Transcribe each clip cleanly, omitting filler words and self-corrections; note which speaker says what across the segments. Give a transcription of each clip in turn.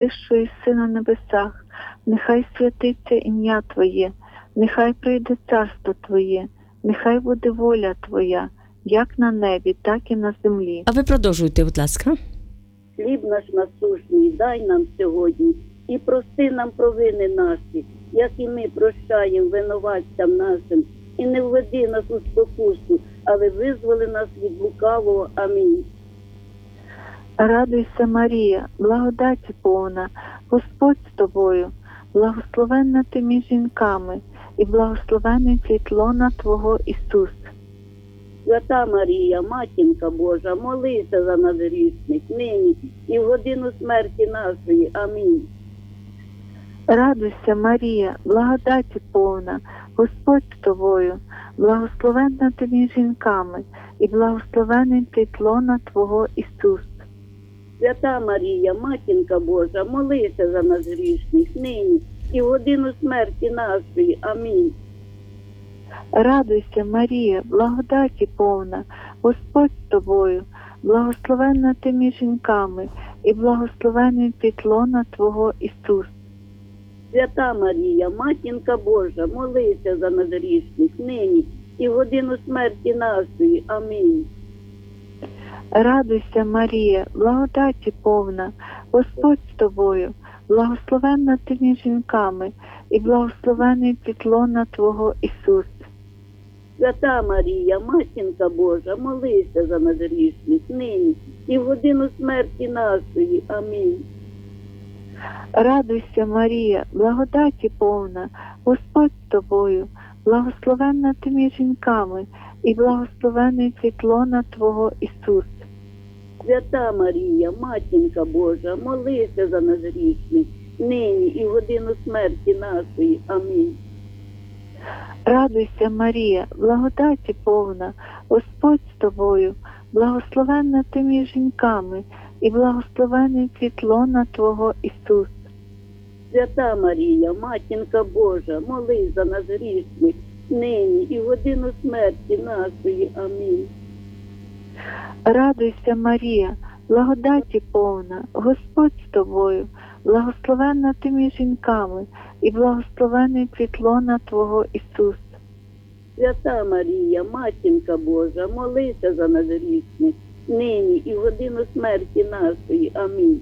Speaker 1: що єси на небесах, нехай святиться ім'я Твоє, нехай прийде царство Твоє, нехай буде воля Твоя, як на небі, так і на землі.
Speaker 2: А ви продовжуйте, будь ласка.
Speaker 3: Хліб наш насущний дай нам сьогодні, і прости нам провини наші, як і ми прощаємо винуватцям нашим. І не введи нас у спокусу, але визволи нас від лукавого. Амінь.
Speaker 1: Радуйся, Марія, благодаті повна, Господь з тобою, благословенна ти між жінками, і благословений плід лона Твого Ісус.
Speaker 3: Свята Марія, Матінка Божа, молися за нас грішних, нині і в годину смерті нашої. Амінь.
Speaker 1: Радуйся, Марія, благодаті повна, Господь з тобою, благословенна ти між жінками, і благословений плід лона Твого Ісус.
Speaker 3: Свята Марія, Матінка Божа, молися за нас грішних, нині і в годину смерті нашої. Амінь.
Speaker 1: Радуйся, Марія, благодаті повна, Господь з тобою, благословенна ти між жінками, і благословений плід лона Твого Ісус.
Speaker 3: Свята Марія, Матінка Божа, молися за нас грішних, нині і в годину смерті нашої. Амінь.
Speaker 1: Радуйся, Марія, благодаті повна, Господь з тобою, благословенна ти між жінками, і благословений плід лона Твого Ісус.
Speaker 3: Свята Марія, Матінка Божа, молися за нас грішних, нині і в годину смерті нашої. Амінь.
Speaker 1: Радуйся, Марія, благодаті повна, Господь з тобою, благословенна ти між жінками, і благословений плід лона Твого Ісус.
Speaker 3: Свята Марія, Матінка Божа, молися за нас грішних, нині і в годину смерті нашої. Амінь.
Speaker 1: Радуйся, Марія, благодаті повна, Господь з тобою, благословенна ти між жінками, і благословений плід лона Твого Ісус.
Speaker 3: Свята Марія, Матінка Божа, молись за нас грішних, нині і в годину смерті нашої. Амінь.
Speaker 1: Радуйся, Марія, благодаті повна, Господь з тобою, благословенна ти між жінками, і благословений плід лона Твого Ісус.
Speaker 3: Свята Марія, Матінка Божа, молися за нас грішних, нині і в годину смерті нашої. Амінь.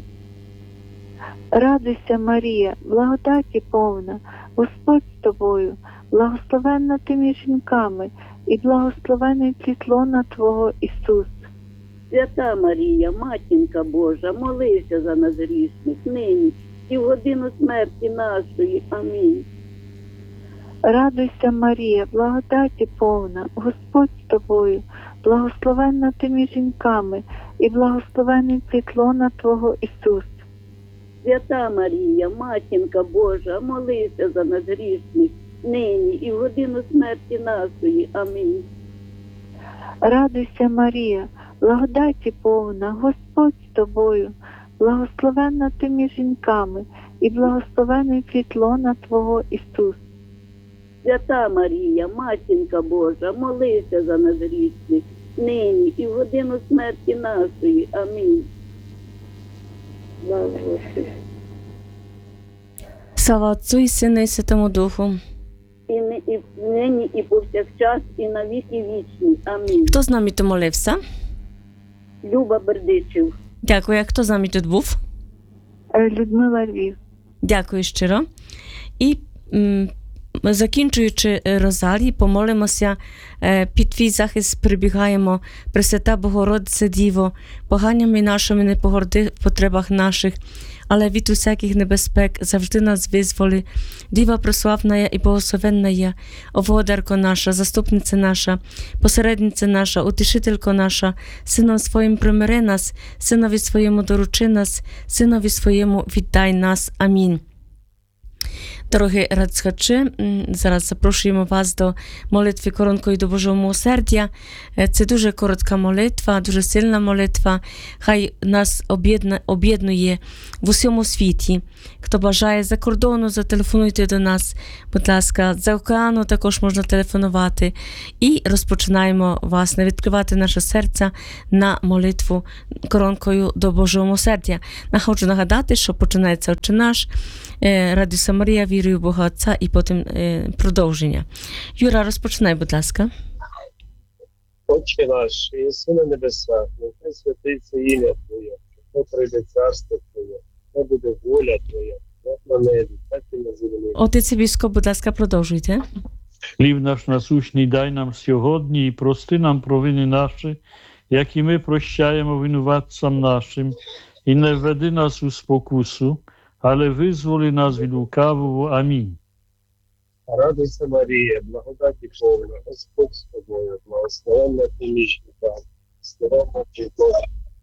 Speaker 1: Радуйся, Марія, благодаті повна, Господь з тобою, благословенна ти між жінками, і благословений плід лона Твого Ісус.
Speaker 3: Свята Марія, Матінка Божа, молися за нас грішних, нині і в годину смерті нашої. Амінь.
Speaker 1: Радуйся, Марія, благодаті повна, Господь з тобою, благословенна ти між жінками, і благословений плід лона Твого Ісус.
Speaker 3: Свята Марія, Матінка Божа, молися за нас грішних, нині і в годину смерті нашої. Амінь.
Speaker 1: Радуйся, Марія, благодаті повна, Господь з тобою, благословенна ти між жінками, і благословений плід лона Твого Ісус.
Speaker 3: Свята Марія, Матінка Божа, молися за нас грішних, нині і в годину смерті нашої. Амінь. Слава Господу.
Speaker 2: Слава Отцу і Сину і Святому Духу.
Speaker 3: І нині, і повсякчас, і на віки вічні. Амінь.
Speaker 2: Хто з нами тут молився?
Speaker 3: Люба Бердичев.
Speaker 2: Дякую. А хто з нами тут був?
Speaker 1: Людмила Львів.
Speaker 2: Дякую щиро. І закінчуючи розарій, помолимося, під твій захист прибігаємо, Пресвята Богородице Діво, поганнями нашими не погорди в потребах наших, але від усяких небезпек завжди нас визволи. Діва прославна і благословенна є, оводарко наша, заступниця наша, посередниця наша, утішителько наша, Сином своїм примири нас, Синові своєму доручи нас, Синові своєму віддай нас. Амінь. Дорогі радслухачі, зараз запрошуємо вас до молитви коронкою до Божого милосердя. Це дуже коротка молитва, дуже сильна молитва. Хай нас об'єднує в усьому світі. Хто бажає за кордону, зателефонуйте до нас, будь ласка, за океану також можна телефонувати. І розпочинаємо вас не відкривати наше серце на молитву коронкою до Божого милосердя. Хочу нагадати, що починається «Отче наш», Радіо Самарія, вірую в Бога Отця і потім продовження. Юра, розпочинай, будь ласка.
Speaker 4: Отче наш, що єси на небесах, нехай святиться ім'я Твоє, нехай прийде царство Твоє, нехай буде воля Твоя, як на небі, так і на землі.
Speaker 2: Отець Біскоп, будь ласка, продовжуйте.
Speaker 5: Хліб наш насущний дай нам сьогодні і прости нам провини наші, як і ми прощаємо винуватцям нашим, і не введи нас у спокусу, але визволи нас від лукавого. Амінь.
Speaker 4: Радуйся, Марія, благодаті повна, Господь з тобою, благословенна ти між жінками, благословенна ти Бога.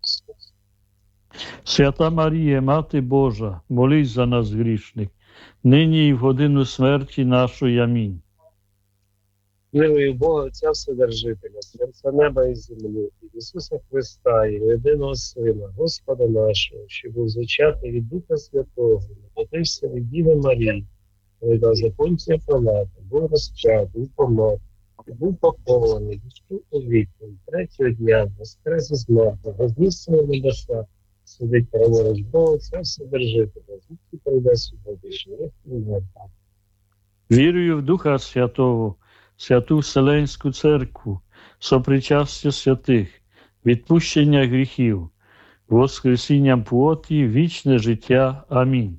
Speaker 5: Свята Марія, Мати Божа, молись за нас грішних, нині і в годину смерті нашої. Амінь.
Speaker 4: Милуй Бога Отця Вседержителя, Творця неба і землі, і Ісуса Христа, і єдиного Сина, Господа нашого, що був зачатий від Духа Святого, народився від Діви Марії, видав за Понтія Пилата, був розп'ятий і помер, і був похований, дійшов у віку, і третього дня воскрес із мертвих, вознісся на небеса, сидить праворуч Бога Отця Вседержителя, звідки прийде сьогодні, живих і мертвих.
Speaker 5: Вірую в Духа Святого, Святу Вселенську Церкву, сопричастя святих, відпущення гріхів, воскресіння плоті, вічне життя. Амінь.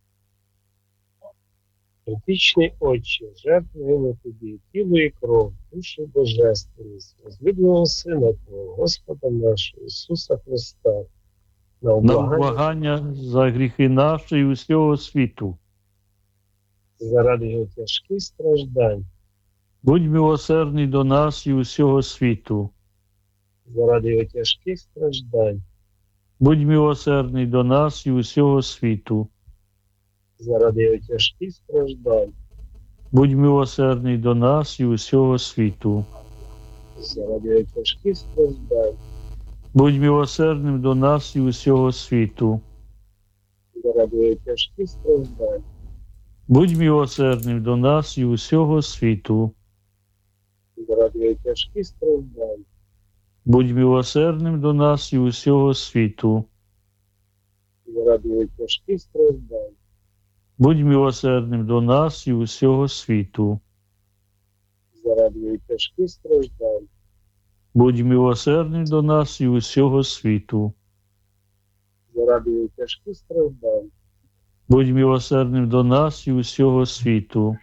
Speaker 4: Вічний Отче, жертвуємо Тобі тіло і кров, душу божественність, возлюбленого Сина Твого, Господа нашого, Ісуса Христа, на
Speaker 5: На благання за гріхи наші і усього світу.
Speaker 4: заради Його тяжких страждань,
Speaker 5: Будь милосердний до нас і усього світу.
Speaker 4: заради Його тяжких страждань,
Speaker 5: Будь милосердний до нас і усього світу.
Speaker 4: заради Його тяжких страждань,
Speaker 5: Будь милосердний до нас і усього світу.
Speaker 4: заради Його тяжких страждань,
Speaker 5: Будь милосердним до нас і усього світу.
Speaker 4: заради Його тяжких страждань,
Speaker 5: Будь милосердним до нас і усього світу.
Speaker 4: заради Його тяжких страждань,
Speaker 5: Будь милосердним до нас і усього світу.
Speaker 4: заради Його тяжких страждань,
Speaker 5: Будь милосердним до нас і усього світу.
Speaker 4: заради Його тяжких страждань,
Speaker 5: Будь милосердним до нас і усього світу.
Speaker 4: заради Його тяжких страждань,
Speaker 5: Будь милосердним до нас і усього світу.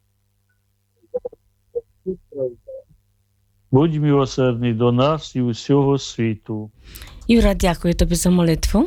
Speaker 4: тяжких страждань.
Speaker 5: Будь милосердний до нас і усього світу.
Speaker 2: Юра, дякую тобі за молитву.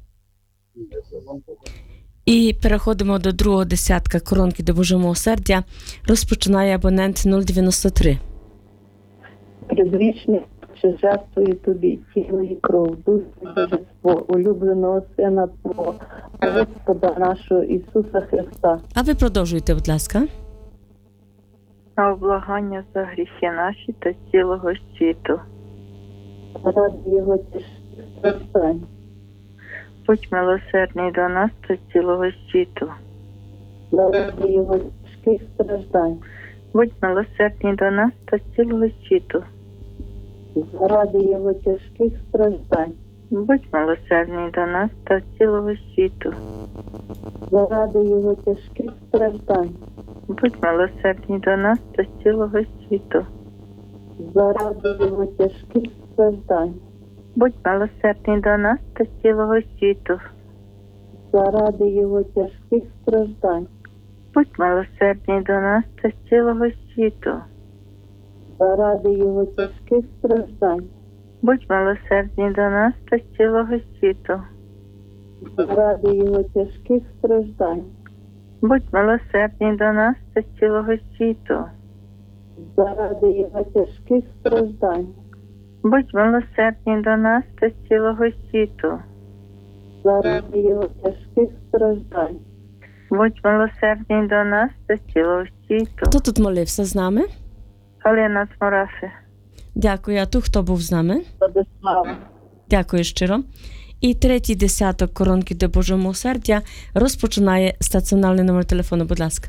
Speaker 2: І переходимо до другого десятка коронки до Божого милосердя. Розпочинає абонент 093.
Speaker 1: Предвічний, що жертвує тобі тіло і кров, душу і божество, улюбленого Сина Твого, Господа нашого Ісуса Христа.
Speaker 2: А ви продовжуйте, будь ласка.
Speaker 1: На облагання за гріхи наші та цілого світу. Ради Його тяжких страждань. Будь милосердний до нас та цілого світу. Ради Його тяжких страждань. Будь милосердний до нас та цілого світу. Заради Його тяжких страждань. Будь милосердний до нас та цілого світу. Заради Його тяжких страждань. Будь милосердний до нас та цілого світу. Заради Його тяжких страждань. Будь милосердний до нас та цілого світу. Заради Його тяжких страждань. Будь милосердний до нас та цілого світу. Заради Його тяжких страждань. Будь милосердний до нас та цілого світу. Заради Його тяжких страждань. Будь милосердний до нас та цілого світу. Заради Його тяжких страждань. Будь милосердний до нас та цілого світу. Заради Його тяжких страждань. Будь милосердний до нас та цілого світу.
Speaker 2: Хто тут молився з нами?
Speaker 1: Галина з Мораши.
Speaker 2: Дякую. А тут хто був з нами?
Speaker 1: Владислава.
Speaker 2: Дякую щиро. І третій десяток коронки до Божого милосердя розпочинає стаціонарний номер телефону, будь ласка.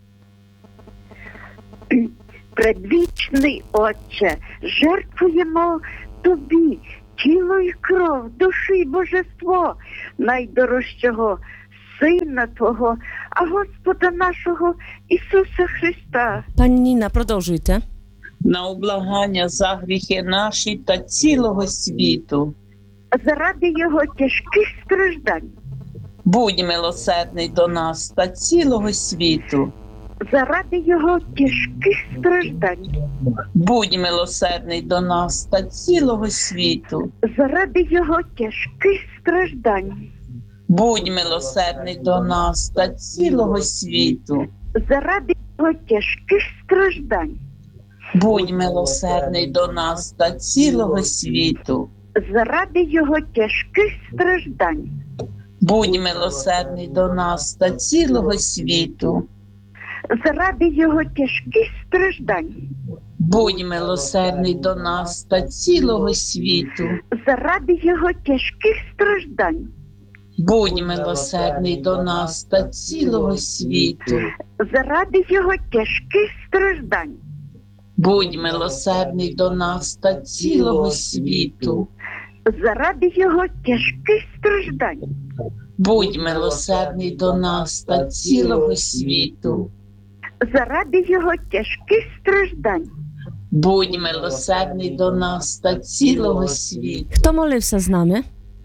Speaker 6: Предвічний Отче, жертвуємо Тобі тіло і кров, душу і божество найдорожчого Сина Твого, а Господа нашого Ісуса Христа.
Speaker 2: Пані Ніна, продовжуйте.
Speaker 7: На облагання за гріхи наші та цілого світу.
Speaker 6: Заради Його тяжких страждань,
Speaker 7: Будь милосердний до нас та цілого світу.
Speaker 6: заради Його тяжких страждань,
Speaker 7: Будь милосердний до нас та цілого світу.
Speaker 6: заради Його тяжких страждань,
Speaker 7: Будь милосердний до нас та цілого світу.
Speaker 6: заради Його тяжких страждань,
Speaker 7: Будь милосердний до нас та цілого світу.
Speaker 6: заради Його тяжких страждань,
Speaker 7: Будь милосердний до нас та цілого світу.
Speaker 6: заради Його тяжких страждань,
Speaker 7: Будь милосердний до нас та цілого світу.
Speaker 6: заради Його тяжких страждань,
Speaker 7: Будь милосердний до нас та цілого світу.
Speaker 6: заради Його тяжких страждань,
Speaker 7: Будь милосердний до нас та цілого світу.
Speaker 6: заради Його тяжких страждань,
Speaker 7: Будь милосердний до нас та цілого світу.
Speaker 6: заради Його тяжких страждань,
Speaker 7: Будь милосердний до нас та цілого світу.
Speaker 2: Хто молився з нами?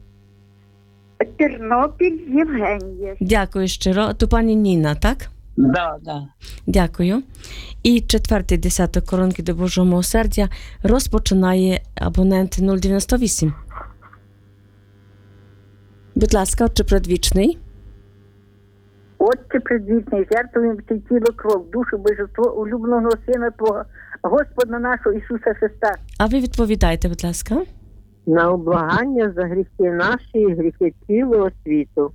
Speaker 6: Тернопіль Євгенія.
Speaker 2: Дякую щиро. То пані Ніна, так?
Speaker 7: Да.
Speaker 2: Дякую. І четвертий десяток коронки до Божого милосердя розпочинає абонент 098. Будь ласка, Отче предвічний.
Speaker 1: Отче предвічний, жертвуємо Тобі тіло, кров, душу, божество, улюбленого Сина Твого, Господа нашого Ісуса Христа.
Speaker 2: А ви відповідайте, будь ласка.
Speaker 8: На облагання за гріхи наші і гріхи цілого світу.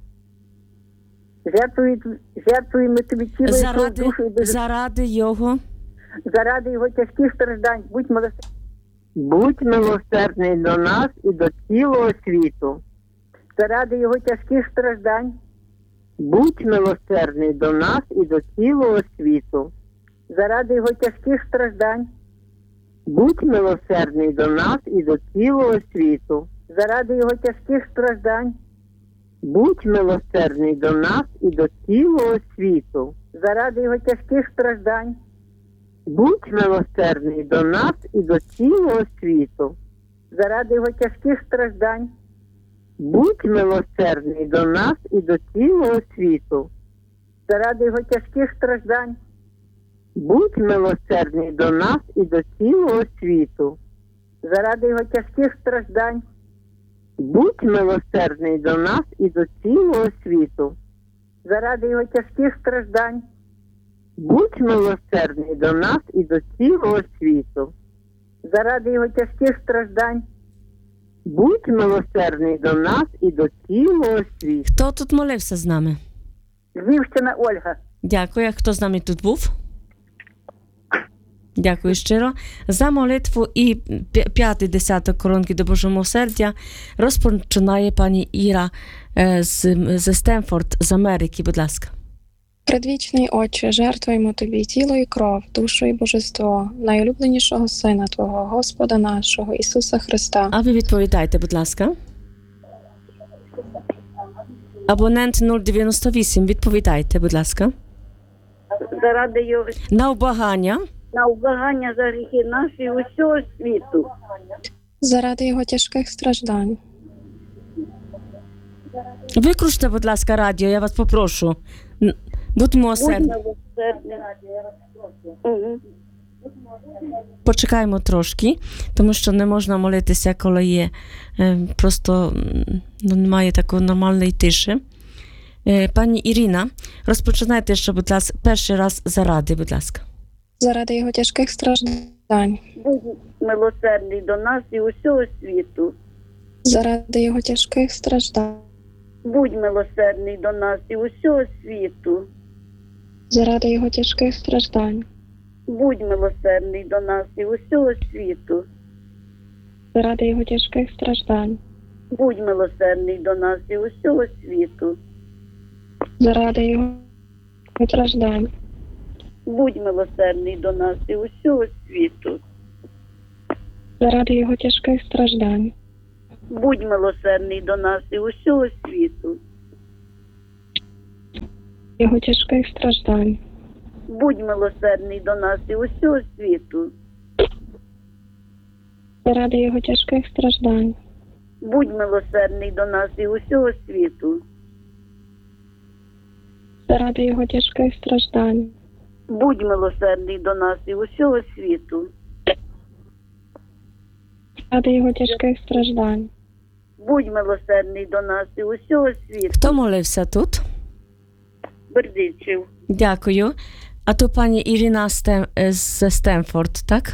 Speaker 1: Жертвуємо Тобі тіло, і кров,
Speaker 2: Заради,
Speaker 1: душу і божество.
Speaker 2: заради його.
Speaker 1: Заради Його тяжких страждань, будь милосердний.
Speaker 8: Будь милосердний до нас і до цілого світу.
Speaker 1: Заради Його тяжких страждань,
Speaker 8: Будь милосердний до нас і до цілого світу.
Speaker 1: заради Його тяжких страждань,
Speaker 8: Будь милосердний до нас і до цілого світу.
Speaker 1: заради Його тяжких страждань,
Speaker 8: Будь милосердний до нас і до цілого світу.
Speaker 1: заради Його тяжких страждань,
Speaker 8: Будь милосердний до нас і до цілого світу.
Speaker 1: заради Його тяжких страждань,
Speaker 8: Будь милосердний до нас і до цілого світу.
Speaker 1: заради Його тяжких страждань,
Speaker 8: Будь милосердний до нас і до цілого світу.
Speaker 1: заради Його тяжких страждань,
Speaker 8: Будь милосердний до нас і до цілого світу.
Speaker 1: заради Його тяжких страждань,
Speaker 8: Будь милосердний до нас і до цілого світу.
Speaker 1: заради Його тяжких страждань,
Speaker 8: Будь милосердний до нас і до цілого світу.
Speaker 2: Хто тут молився з нами?
Speaker 1: Львівщина Ольга.
Speaker 2: Дякую. А хто з нами тут був? Дякую щиро. За молитву і п'ятий десяток коронки до Божого милосердя розпочинає пані Іра з Стемфорд, з Америки. Будь ласка.
Speaker 9: Предвічний Отче, жертвуємо Тобі тіло і кров, душу і божество, найулюбленішого Сина Твого, Господа нашого, Ісуса Христа.
Speaker 2: А ви відповідайте, будь ласка. Абонент 098, відповідайте, будь ласка.
Speaker 3: Заради Його
Speaker 2: На облагання.
Speaker 3: на облагання за гріхи наші і усього світу.
Speaker 9: Заради Його тяжких страждань.
Speaker 2: Виключте, будь ласка, радіо, я вас попрошу. Будьмо
Speaker 3: Будь
Speaker 2: сердні.
Speaker 3: милосердний. Мгм.
Speaker 2: Почекаємо трошки, тому що не можна молитися, коли є просто немає такої нормальної тиші. Пані Ірина, розпочинайте, що, будь ласка, перший раз заради, будь ласка.
Speaker 9: Заради Його тяжких страждань.
Speaker 3: Будь милосердний до нас і усього світу.
Speaker 9: Заради Його тяжких страждань.
Speaker 3: Будь милосердний до нас і усього світу.
Speaker 9: заради його тяжких страждань,
Speaker 3: Будь милосердний до нас і усього світу.
Speaker 9: заради його тяжких страждань,
Speaker 3: Будь милосердний до нас і усього світу.
Speaker 9: заради його страждань,
Speaker 3: Будь милосердний до нас і усього світу.
Speaker 9: заради його тяжких страждань,
Speaker 3: Будь милосердний до нас і усього світу.
Speaker 9: його тяжких страждань,
Speaker 3: Будь милосердний до нас і усього світу.
Speaker 9: заради його тяжких страждань,
Speaker 3: Будь милосердний до нас і усього світу.
Speaker 9: заради його тяжких страждань,
Speaker 3: Будь милосердний до нас і усього світу.
Speaker 9: заради його тяжких страждань,
Speaker 3: Будь милосердний до нас і усього світу.
Speaker 2: Хто молився тут?
Speaker 3: Бердичів.
Speaker 2: Дякую. А то пані Ірина з Стемфорд, так?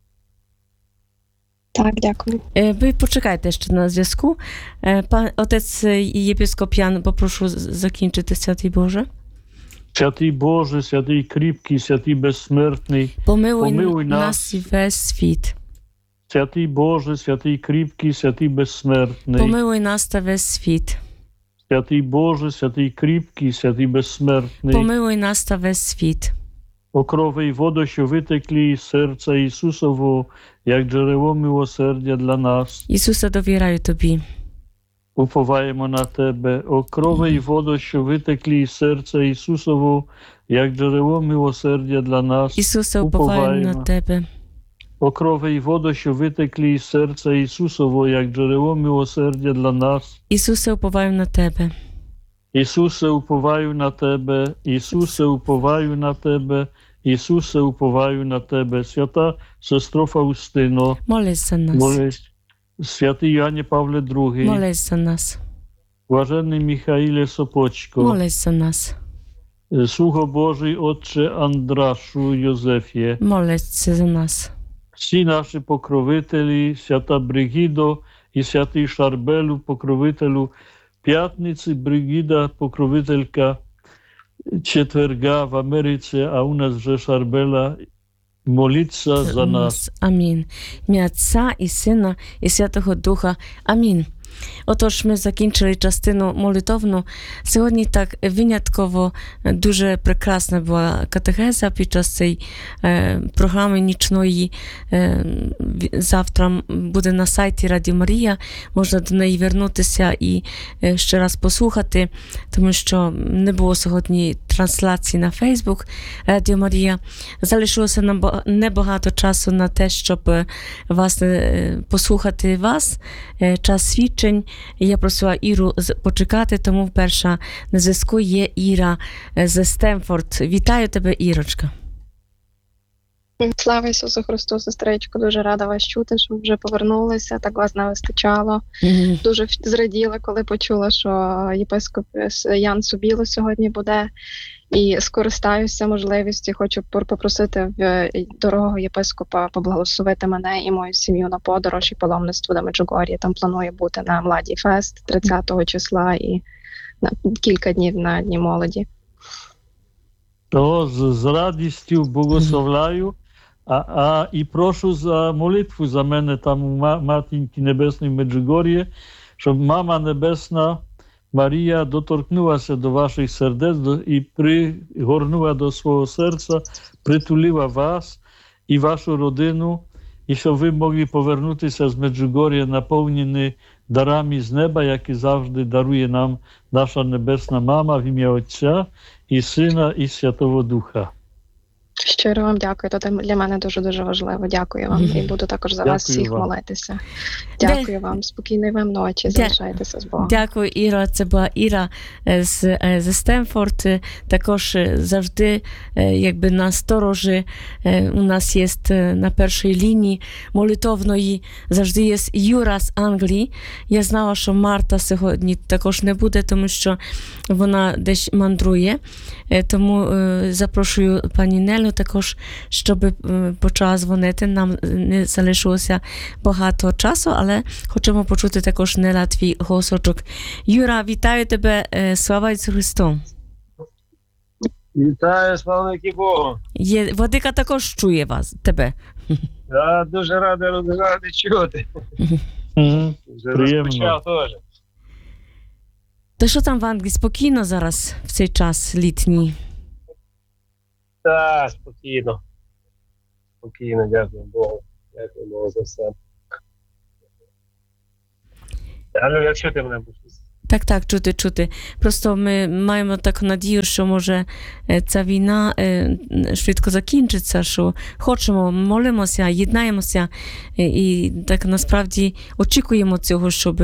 Speaker 9: Так, дякую.
Speaker 2: Ви почекайте ще на зв'язку. Отець єпископ Ян, попрошу закінчити, святий Боже.
Speaker 5: Святий Боже, святий кріпкий, святий безсмертний,
Speaker 2: Помилуй нас і весь світ.
Speaker 5: святий Боже, святий кріпкий, святий безсмертний,
Speaker 2: Помилуй нас та весь світ.
Speaker 5: святий Боже, святий кріпкий, святий безсмертний,
Speaker 2: Помилуй нас та весь світ.
Speaker 5: окрови й воду, що витеклі із серця Ісусового, як джерело милосердя для нас.
Speaker 2: Ісусе, довіряю Тобі.
Speaker 5: Уповаємо на Тебе, окрови й воду, що витеклі із серця Ісусового, як джерело милосердя для нас.
Speaker 2: Ісусе, уповаю на Тебе.
Speaker 5: Окрови й воду, що витеклі із серця Ісусового, як джерело милосердя для нас.
Speaker 2: Ісусе, уповаю на Тебе.
Speaker 5: Ісусе, уповаю на Тебе, Ісусе, уповаю на Тебе, Ісусе, уповаю на Тебе. Свята сестро Фаустино,
Speaker 2: Молись за нас.
Speaker 5: молись. Святий Яні Павле II,
Speaker 2: Молись за нас.
Speaker 5: Блаженний Михаїле Сопочко,
Speaker 2: Молись за нас.
Speaker 5: Sługo Bożий Отче Андрасzu Józefie,
Speaker 2: Молись за нас.
Speaker 5: всі наші покровителі, свята Бригідо і святий Шарбелу, покровителю П'ятниці, Бригіда, покровителька четверга в Америці, а у нас вже Шарбела, моліться за нас.
Speaker 2: Амінь. Ім'я Отця і Сина і Святого Духа. Амінь. Отож, ми закінчили частину молитовну. Сьогодні так винятково дуже прекрасна була катехеза під час цієї програми нічної. Завтра буде на сайті Радіо Марія. Можна до неї вернутися і ще раз послухати, тому що не було сьогодні трансляції на Фейсбук Радіо Марія. Залишилося нам небагато часу на те, щоб послухати вас. Час свідчень. Я просила Іру почекати, тому перша на зв'язку є Іра з Стемфорд. Вітаю тебе, Ірочка.
Speaker 9: Слава Ісусу Христу, сестричко, дуже рада вас чути, що вже повернулися, так вас не вистачало. Дуже зраділа, коли почула, що єпископ Ян Субіло сьогодні буде. І скористаюся можливістю, хочу попросити дорогого єпископа поблагословити мене і мою сім'ю на подорож і паломництво до Меджугор'я. Там планує бути на Младій Фест 30 числа і на кілька днів на Дні молоді.
Speaker 5: То з радістю благословляю, і прошу за молитву за мене там у Матінки Небесної в Меджугор'ї, щоб Мама Небесна Марія доторкнулася до ваших сердець і пригорнула до свого серця, притулила вас і вашу родину, і щоб ви могли повернутися з Меджугор'я наповнені дарами з неба, які завжди дарує нам наша Небесна Мама в ім'я Отця і Сина і Святого Духа.
Speaker 9: Щиро вам дякую, то для мене дуже-дуже важливо. Дякую вам і буду також за вас всіх молитися. Дякую вам, спокійної вам ночі, залишайтеся з Богом.
Speaker 2: Дякую, Іра. Це була Іра з Стемфорд. Також завжди якби на сторожі у нас є на першій лінії молитовної, завжди є Юра з Англії. Я знала, що Марта сьогодні також не буде, тому що вона десь мандрує. Тому запрошую пані Нелю Ірину також, щоб почала дзвонити. Нам не залишилося багато часу, але хочемо почути також Нела твій голосочок. Юра, вітаю тебе, слава Ісусу Христу.
Speaker 4: Вітаю, слава Богу.
Speaker 2: Владика також чує тебе.
Speaker 4: Я дуже радий чути. Вже
Speaker 5: Приємно.
Speaker 4: розпочав теж.
Speaker 2: То що там в Англії? Спокійно зараз в цей час літній?
Speaker 4: Так, спокійно. Спокійно, дякую Богу. Дякую Богу за все. Але якщо ти мене будеш.
Speaker 2: Так, чути. Просто ми маємо таку надію, що може ця війна швидко закінчиться, що хочемо, молимося, єднаємося і так насправді очікуємо цього, щоб...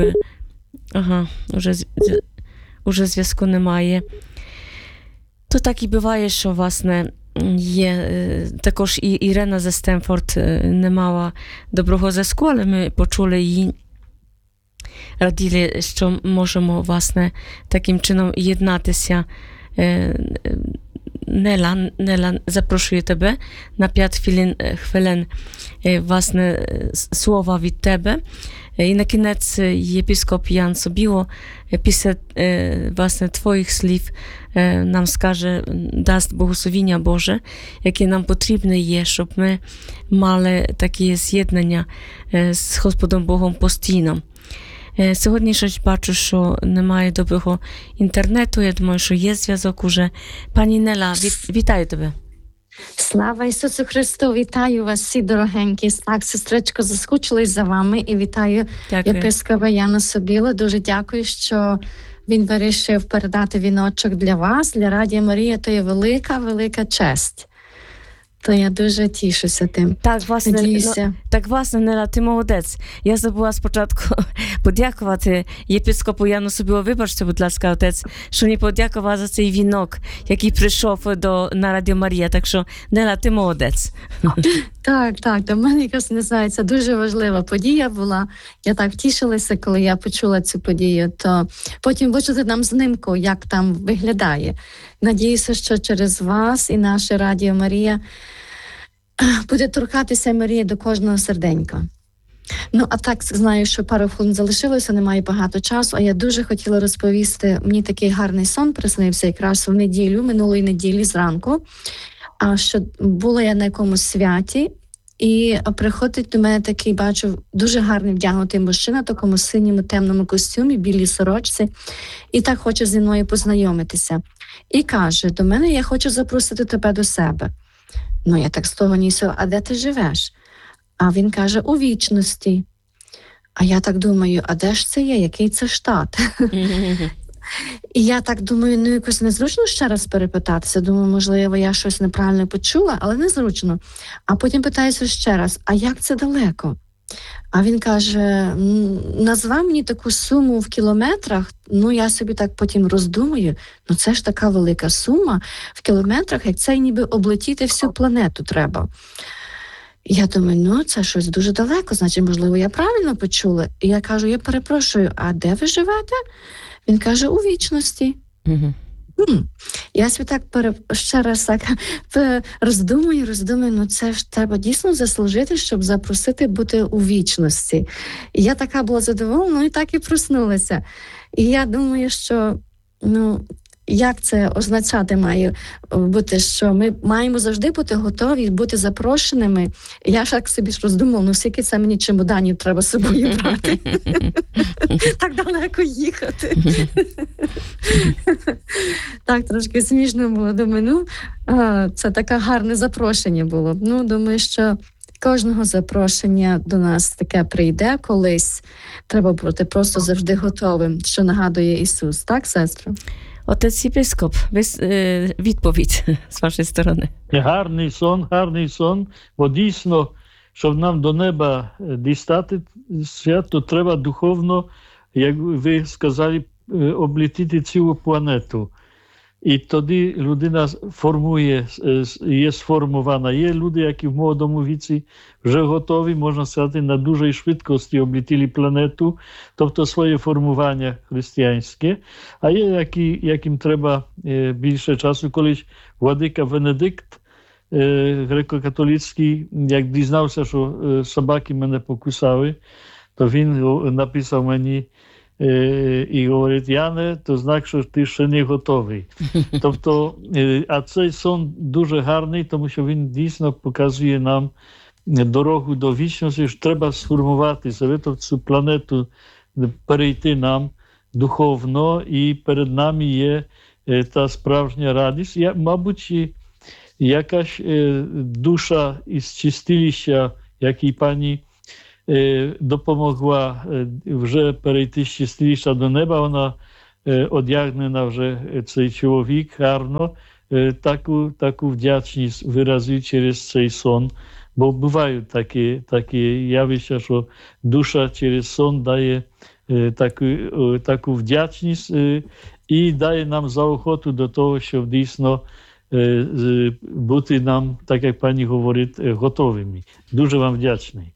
Speaker 2: Уже зв'язку немає. То так і буває, що, власне, є також і Ірена зі Стемфорд не мала доброго зв'язку, але ми почули її, раділи, що можемо, власне, таким чином єднатися. Нела, запрошую тебе на 5 хвилин, власне, слова від тебе. І на кінець єпископ Ян Собіло після, власне, твоїх слів нам скаже, дасть благословіння Боже, яке нам потрібне є, щоб ми мали таке з'єднання з Господом Богом постійно. Сьогодні щось бачу, що немає доброго інтернету. Я думаю, що є зв'язок уже. Пані Нела, вітаю тебе.
Speaker 10: Слава Ісусу Христу! Вітаю вас всі, дорогенькі. Так, сестричко, заскучились за вами і вітаю єпископа Яна Собіло. Дуже дякую, що він вирішив передати віночок для вас, для Радіо Марія. То є велика, велика честь. То я дуже тішуся тим.
Speaker 2: Так, власне, Нела, ти молодець. Я забула спочатку подякувати єпископу Яну Собіло. Вибачте, будь ласка, отець, що не подякувала за цей вінок, який прийшов на Радіо Марія. Так що, Нела, ти молодець.
Speaker 10: Так, до мене якось, не знаю, це дуже важлива подія була. Я так втішилася, коли я почула цю подію. То потім вичути нам знимку, як там виглядає. Надіюся, що через вас і наше Радіо Марія буде торкатися Марія до кожного серденька. Ну, а так, знаю, що пару хвилин залишилося, немає багато часу, а я дуже хотіла розповісти, мені такий гарний сон приснився якраз в неділю, минулої неділі зранку, а що була я на якомусь святі, і приходить до мене такий, бачу, дуже гарний вдягнутий мужчина, в такому синьому темному костюмі, білій сорочці, і так хоче зі мною познайомитися. І каже до мене: я хочу запросити тебе до себе. Ну, я так з того нісу: а де ти живеш? А він каже: у вічності. А я так думаю, а де ж це є? Який це штат? І я так думаю, ну якось незручно ще раз перепитатися. Думаю, можливо, я щось неправильно почула, але незручно. А потім питаюся ще раз: а як це далеко? А він каже: назвав мені таку суму в кілометрах. Ну, я собі так потім роздумую, ну це ж така велика сума в кілометрах, як це ніби облетіти всю планету треба. І я думаю, ну це щось дуже далеко, значить, можливо, я правильно почула. І я кажу: я перепрошую, а де ви живете? Він каже: у вічності. Я собі так ще раз так роздумую, ну це ж треба дійсно заслужити, щоб запросити бути у вічності. І я така була задоволена, і так і проснулася. І я думаю, що, ну, як це означати має бути, що ми маємо завжди бути готові, бути запрошеними. Я ж так собі ж роздумала, ну скільки це мені чемоданів треба з собою брати. Так далеко їхати. Так, трошки смішно було. Думаю, ну, це таке гарне запрошення було. Ну, думаю, що кожного запрошення до нас таке прийде колись. Треба бути просто завжди готовим, що нагадує Ісус. Так, сестро?
Speaker 2: Отець єпископ, відповідь з вашої сторони.
Speaker 5: Гарний сон, бо дійсно, щоб нам до неба дістати свято, треба духовно, як ви сказали, облетіти цілу планету. І тоді людина є сформована. Є люди, які в молодому віці вже готові, можна сказати, на дуже швидкості облетіли планету, тобто своє формування християнське. А є, яким треба більше часу. Колись владика Венедикт греко-католицький, як дізнався, що собаки мене покусали, то він написав мені і говорить: Яне, то знак, що ти ще не готовий. Тобто, а цей сон дуже гарний, тому що він дійсно показує нам дорогу до вічності, що треба сформувати себе, тобто цю планету перейти нам духовно, і перед нами є та справжня радість. Мабуть, якась душа із чистилища, якій пані допомогла вже перейти з чистилища до неба, вона одягнена вже, цей чоловік, гарно, таку вдячність виразив через цей сон. Бо бувають такі явища, що душа через сон дає таку вдячність і дає нам заохоту до того, щоб дійсно бути нам, так як пані говорить, готовими. Дуже вам вдячний.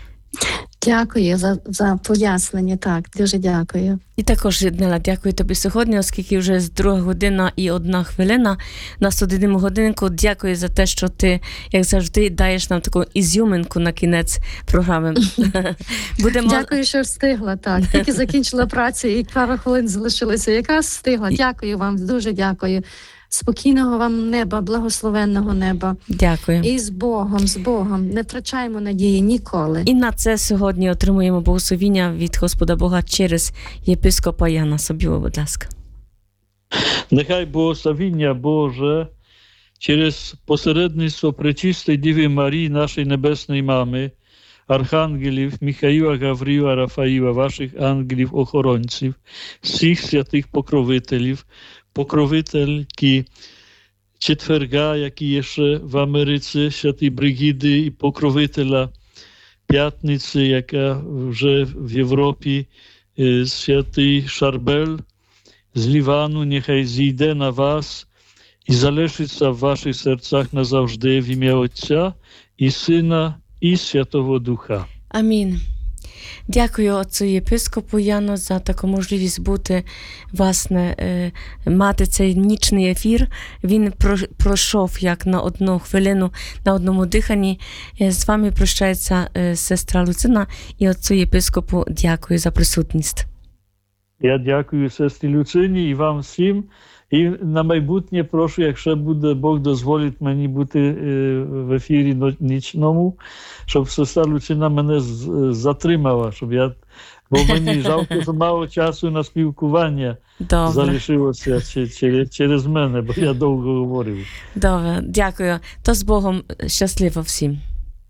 Speaker 10: Дякую за пояснення, так, дуже дякую.
Speaker 2: І також, Нела, дякую тобі сьогодні, оскільки вже 2 година і 1 хвилина, на 101 годинку. Дякую за те, що ти, як завжди, даєш нам таку ізюминку на кінець програми.
Speaker 10: Дякую, що встигла, так. Тільки закінчила працю і пару хвилин залишилося. Якраз встигла. Дякую вам, дуже дякую. Спокійного вам неба, благословенного неба.
Speaker 2: Дякую.
Speaker 10: І з Богом. Не втрачаємо надії ніколи.
Speaker 2: І на це сьогодні отримуємо благословіння від Господа Бога через єпископа Яна Собілу, будь ласка.
Speaker 5: Нехай благословіння Боже через посередництво Пречистої Діви Марії, нашої Небесної Мами, архангелів Михаїла, Гавріла, Рафаїла, ваших ангелів-охоронців, всіх святих покровителів, покровительки четверга, які є ще в Америці, святої Бригіди, і покровителя п'ятниці, яка вже в Європі, святий Шарбель з Лівану, нехай зійде на вас і залишиться в ваших серцях назавжди, в ім'я Отця і Сина і Святого Духа.
Speaker 2: Амінь. Дякую отцю єпископу Яну за таку можливість бути, власне, мати цей нічний ефір. Він пройшов як на 1 хвилину, на одному диханні. З вами прощається сестра Люцина і отцю єпископу дякую за присутність.
Speaker 5: Я дякую сестрі Люцині і вам всім. І на майбутнє прошу, якщо буде Бог дозволить мені бути в ефірі нічному, щоб сестра Люцина мене затримала, щоб бо мені жалко, що мало часу на спілкування залишилося через мене, бо я довго говорив.
Speaker 2: Добре, дякую. То з Богом, щасливо всім.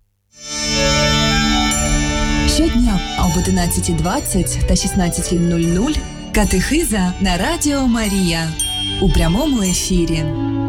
Speaker 11: Щодня об 11:20 та 16:00 катехиза на Радіо Марія у прямому ефірі.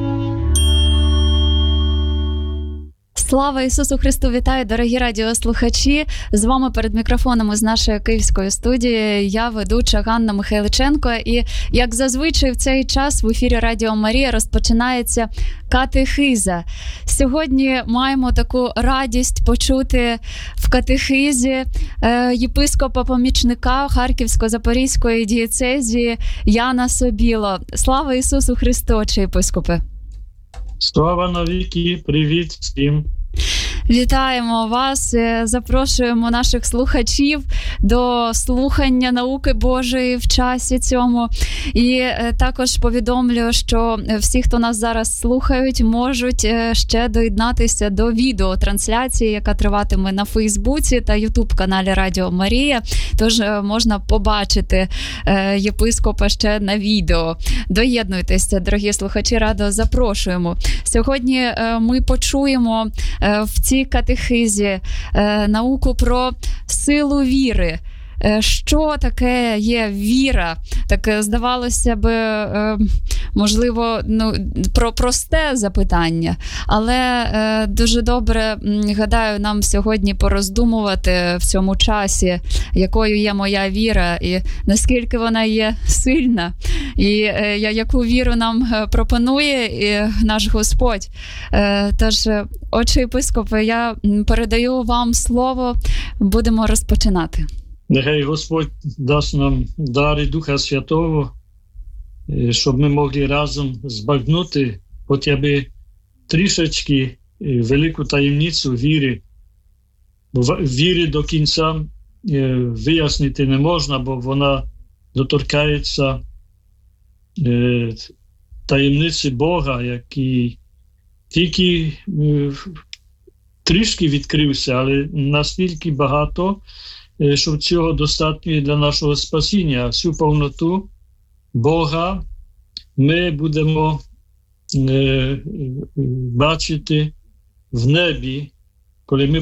Speaker 12: Слава Ісусу Христу! Вітаю, дорогі радіослухачі! З вами перед мікрофоном із нашої київської студії я, ведуча Ганна Михайличенко. І, як зазвичай, в цей час в ефірі Радіо Марія розпочинається катехиза. Сьогодні маємо таку радість почути в катехизі єпископа-помічника Харківсько-Запорізької дієцезії Яна Собіло. Слава Ісусу Христу, отче єпископе!
Speaker 5: Слава навіки, привіт всім!
Speaker 12: Вітаємо вас, запрошуємо наших слухачів до слухання науки Божої в часі цьому. І також повідомлю, що всі, хто нас зараз слухають, можуть ще доєднатися до відеотрансляції, яка триватиме на Фейсбуці та Ютуб-каналі Радіо Марія. Тож можна побачити єпископа ще на відео. Доєднуйтеся, дорогі слухачі, радо запрошуємо. Сьогодні ми почуємо в цій катехизі науку про силу віри. Що таке є віра? Так, здавалося б, можливо, про просте запитання, але дуже добре, гадаю, нам сьогодні пороздумувати в цьому часі, якою є моя віра і наскільки вона є сильна, і яку віру нам пропонує наш Господь. Тож, отче єпископе, я передаю вам слово, будемо розпочинати.
Speaker 5: Нехай Господь дасть нам дари Духа Святого, щоб ми могли разом збагнути хоча б трішечки велику таємницю віри. Бо віри до кінця вияснити не можна, бо вона доторкається таємниці Бога, який тільки трішки відкрився, але настільки багато, що цього достатньо для нашого спасіння. Всю повноту Бога ми будемо бачити в небі, коли ми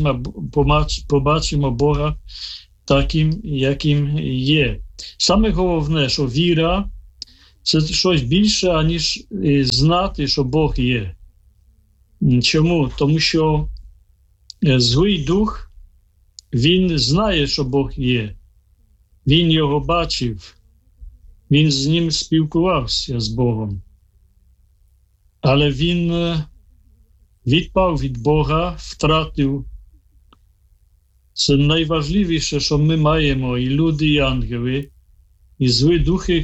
Speaker 5: побачимо Бога таким, яким є. Саме головне, що віра – це щось більше, аніж знати, що Бог є. Чому? Тому що злий дух, він знає, що Бог є. Він його бачив. Він з ним спілкувався з Богом. Але він відпав від Бога, втратив. Це найважливіше, що ми маємо, і люди, і ангели. І злі духи,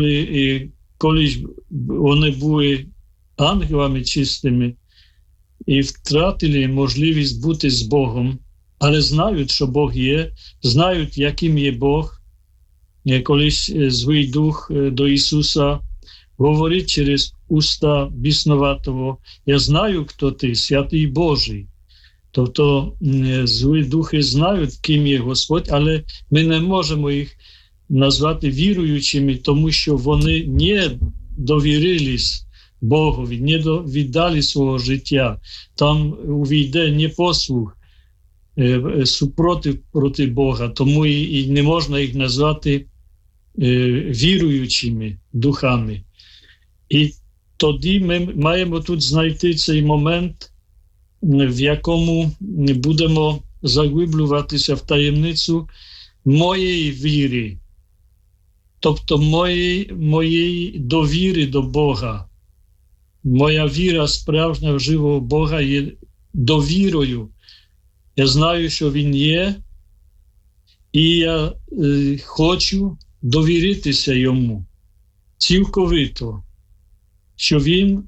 Speaker 5: коли вони були ангелами чистими, і втратили можливість бути з Богом, але знають, що Бог є, знають, яким є Бог. Колись злий дух до Ісуса говорить через уста біснуватого: «Я знаю, хто ти, святий Божий». Тобто злі духи знають, ким є Господь, але ми не можемо їх назвати віруючими, тому що вони не довірились Богові, не віддали свого життя. Там увійде непослух, супротив проти Бога, тому і не можна їх назвати віруючими духами. І тоді ми маємо тут знайти цей момент, в якому будемо заглиблюватися в таємницю моєї віри, тобто моєї довіри до Бога. Моя віра справжня в живого Бога є довірою. Я знаю, що Він є, і я хочу довіритися Йому цілковито, що Він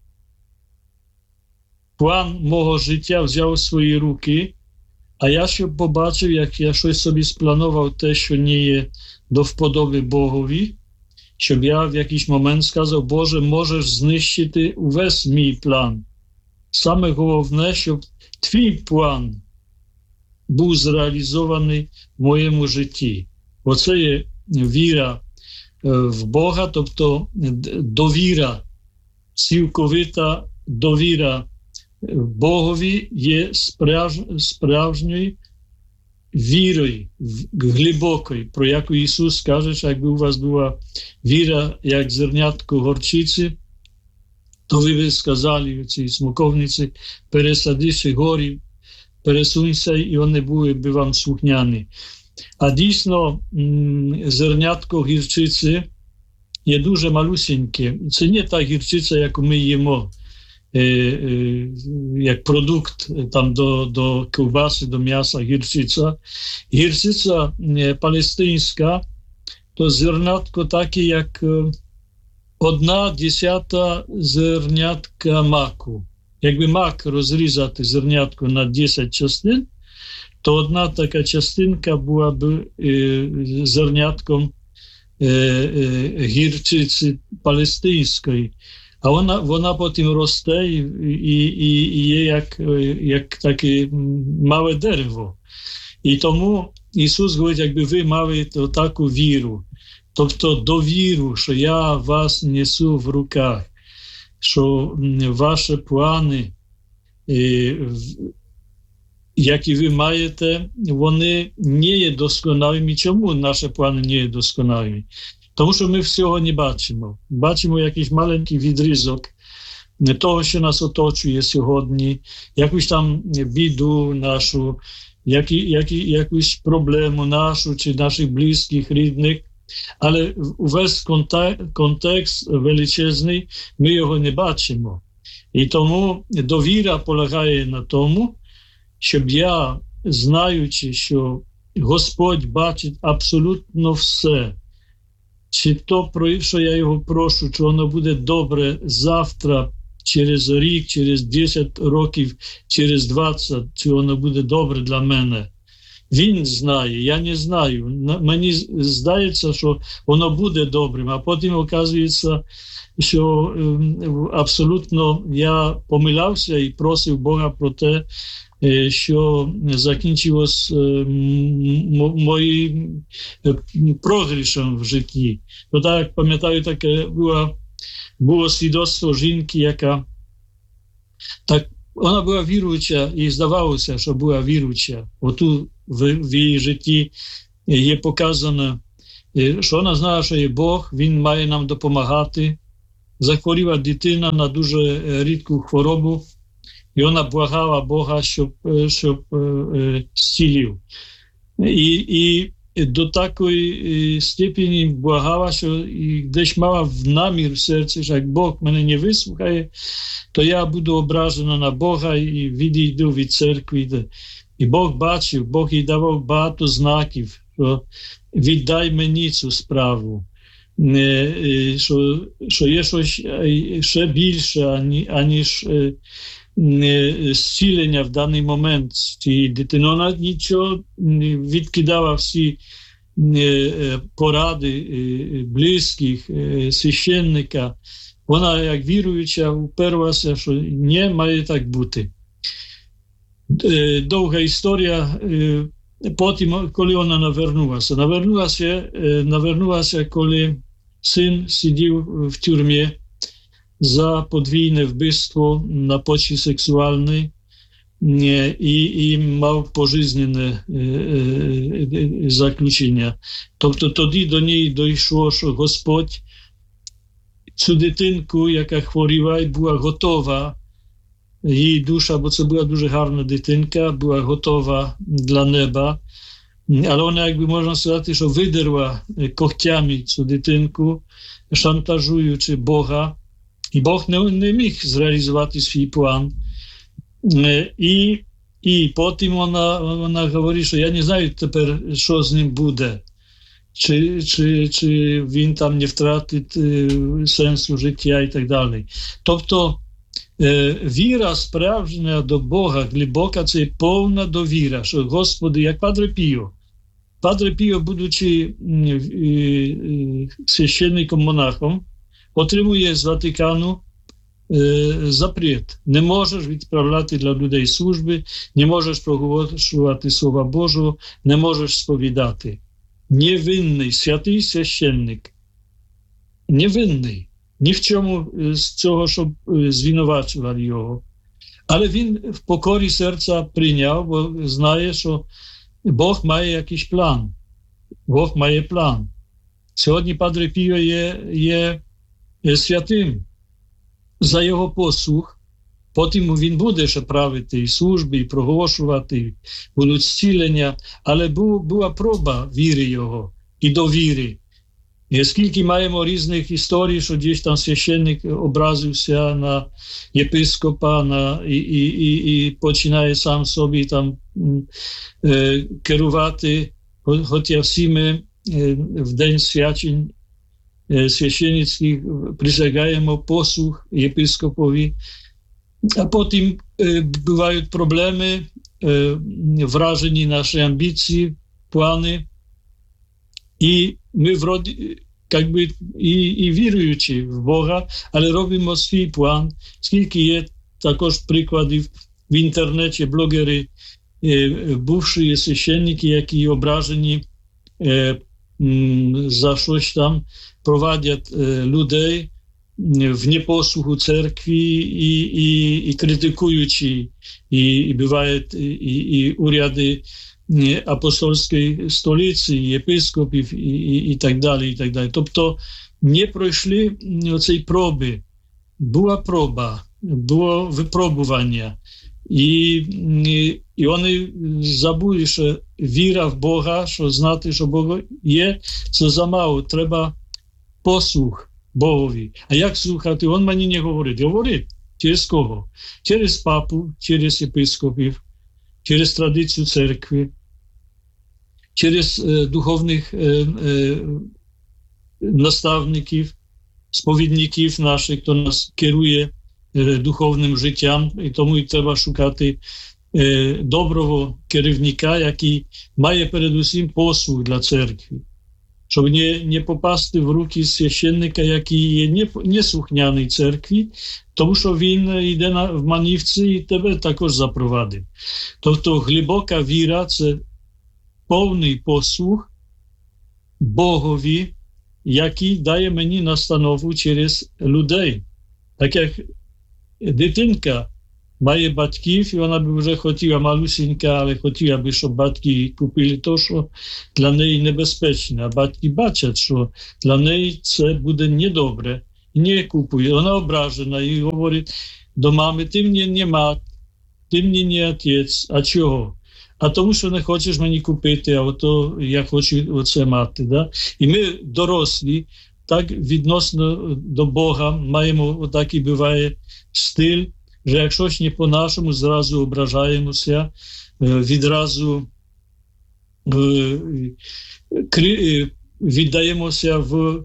Speaker 5: план мого життя взяв у свої руки, а я щоб побачив, як я щось собі спланував, те, що не є до вподоби Богові, щоб я в якийсь момент сказав: Боже, можеш знищити увесь мій план. Саме головне, щоб твій план був зреалізований в моєму житті. Оце є віра в Бога, тобто довіра, цілковита довіра Богові є справжньою вірою, глибокою, про яку Ісус каже, що якби у вас була віра, як зернятко горчиці, то ви б сказали цій смоковниці: пересадися горі, пересунься, і вони були б вам слухняні. А дійсно, зернятко гірчиці є дуже малюсеньке. Це не та гірчиця, яку ми їмо, як продукт там до ковбаси, до м'яса, гірчиця. Гірчиця палестинська, то зернятко таке, як 1/10 зернятка маку. Якби мак розрізати зернятко на 10 частин, то одна така частинка була б зернятком гірчиці палестинської. А вона потім росте і є як таке мале дерево. І тому Ісус говорить, якби ви мали таку віру, тобто довіру, що я вас несу в руках, що ваші плани, які ви маєте, вони не є досконалими. Чому наші плани не є досконалими? Тому що ми всього не бачимо. Бачимо якийсь маленький відрізок того, що нас оточує сьогодні, якусь там біду нашу, якусь проблему нашу чи наших близьких, рідних. Але увесь контекст величезний, ми його не бачимо. І тому довіра полягає на тому, щоб я, знаючи, що Господь бачить абсолютно все, чи то, про що я його прошу, чи воно буде добре завтра, через рік, через 10 років, через 20, чи воно буде добре для мене. Він знає, я не знаю. Мені здається, що воно буде добрим, а потім оказується, що абсолютно я помилявся і просив Бога про те, що закінчилось моїм прогрішем в житті. То так, пам'ятаю, таке було свідоцтво жінки, яка так, вона була віруюча і здавалося, що була віруюча. Отут в її житті є показано, що вона знала, що є Бог, Він має нам допомагати. Захворіла дитина на дуже рідку хворобу, і вона благала Бога, щоб зцілив. І до такої степені благала, що і десь мала в намір в серці, що як Бог мене не вислухає, то я буду ображена на Бога і відійду від церкви. І Бог бачив, Бог їй давав багато знаків, що віддай мені цю справу, що є щось ще більше, аніж зцілення в даний момент цієї дитини. Вона нічого відкидала всі поради близьких, священника. Вона, як віруюча, уперлася, що не має так бути. Довга історія. Потім, коли вона навернулася, коли син сидів в тюрмі за подвійне вбивство на почві сексуальної і мав пожизненне заключення. Тобто тоді до неї дійшло, що Господь цю дитинку, яка хворіла і була готова, її душа, бо це була дуже гарна дитинка, була готова для неба, але вона, якби можна сказати, що видерла когтями цю дитинку, шантажуючи Бога, і Бог не міг зреалізувати свій план. І потім вона говорить, що я не знаю тепер, що з ним буде. Чи він там не втратить сенсу життя і так далі. Тобто віра справжня до Бога, глибока, це повна довіра, що Господи, як Падре Піо. Падре Піо, будучи священником-монахом, отримує з Ватикану запрет. Не можеш відправляти для людей служби, не можеш проголошувати Слова Божого, не можеш сповідати. Невинний, святий священник. Невинний. Ні в чому з цього, щоб звинувачували його. Але він в покорі серця прийняв, бо знає, що Бог має якийсь план. Бог має план. Сьогодні Падре Піо є святим. За його послух, потім він буде ще правити і служби, і проголошувати, будуть зцілення, але була проба віри його і довіри. І скільки маємо різних історій, що десь там священник образився на єпископа і починає сам собі там керувати, хоча всі ми в день свячень священницьких присягаємо послух єпископові, а потім бувають проблеми, вражені наші амбіції, плани, і ми вроді, якби і віруючи в Бога, але робимо свій план. Скільки є також прикладів в інтернеті, блогери, бувші священники, які ображені за щось там, провадять людей в непослуху церкві і критикуючи, і бувають і уряди апостольської столиці, єпископів і так далі, і так далі. Тобто не пройшли оцей проби. Була проба, було випробування. І вони забули, що віра в Бога, що знати, що Бог є, це замало. Треба послух Богові. А як слухати? Він мені не говорить. Говорить. Через кого? Через папу, через єпископів, через традицію церкви, через духовних наставників, сповідників наших, хто нас керує духовним життям, і тому і треба шукати доброго керівника, який має передусім послуг для церкви, щоб не попасти в руки священника, який є неслухняний церкві, тому що він йде в манівці і тебе також запровадить. Тобто глибока віра – це повний послуг Богові, який дає мені настанову через людей. Так як дитинка має батьків, і вона б вже хотіла, малюсінька, але хотіла б, щоб батьки купили те, що для неї небезпечне. А батьки бачать, що для неї це буде недобре. І не купує. Вона ображена і говорить до мами: ти мені не мать, ти мені не отець. А чого? А тому, що не хочеш мені купити, а ото я хочу оце мати. Да? І ми, дорослі, так відносно до Бога, маємо, отакий буває стиль, що якщо ж не по-нашому, зразу ображаємося, відразу віддаємося в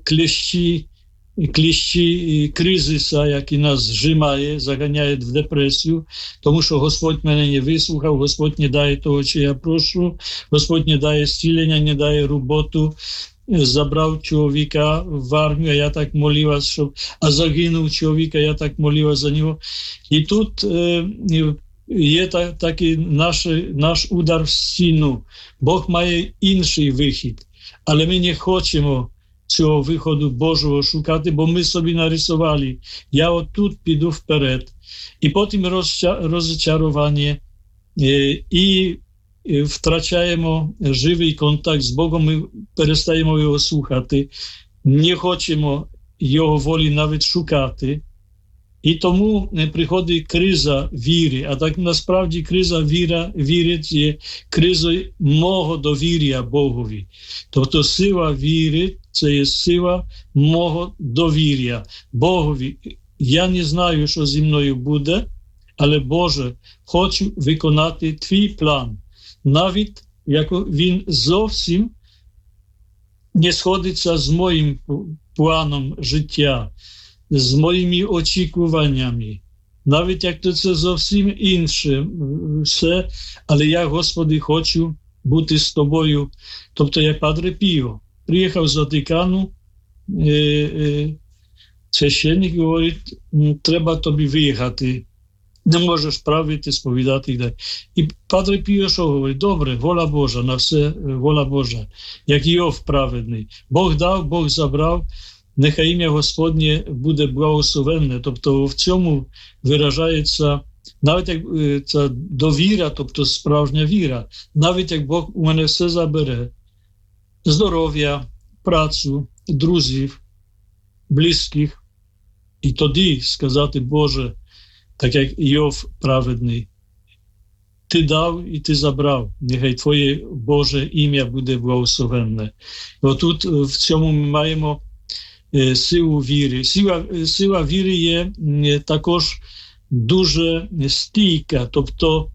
Speaker 5: кліщі кризиса, який нас зжимає, заганяє в депресію, тому що Господь мене не вислухав, Господь не дає того, що я прошу, Господь не дає зцілення, не дає роботу, забрав чоловіка в армію, а я так молилась, а загинув чоловіка, я так молилась за нього. І тут є такий наш удар в стіну. Бог має інший вихід, але ми не хочемо цього виходу Божого шукати, бо ми собі нарисували: я отут піду вперед. І потім розчарування, і втрачаємо живий контакт з Богом, ми перестаємо його слухати, не хочемо його волі навіть шукати. І тому приходить криза віри. А так насправді криза віри є кризою мого довір'я Богові. Тобто сила віри – це є сила мого довір'я Богові. Я не знаю, що зі мною буде, але, Боже, хочу виконати твій план. Навіть як він зовсім не сходиться з моїм планом життя, з моїми очікуваннями. Навіть як то це зовсім інше все, але я, Господи, хочу бути з Тобою. Тобто я Падре Піо приїхав з Ватикану, священник говорить: треба тобі виїхати, не можеш правити, сповідати. І Падре Піо що говорить? Добре, воля Божа, на все воля Божа, як Йов праведний. Бог дав, Бог забрав, нехай ім'я Господнє буде благословенне. Тобто в цьому виражається навіть як ця довіра, тобто справжня віра. Навіть як Бог у мене все забере, здоров'я, працю, друзів, близьких, і тоді сказати: Боже, так як Йов праведний, ти дав і ти забрав, нехай Твоє Боже ім'я буде благословенне. І отут в цьому ми маємо силу віри. Сила віри є також дуже стійка, тобто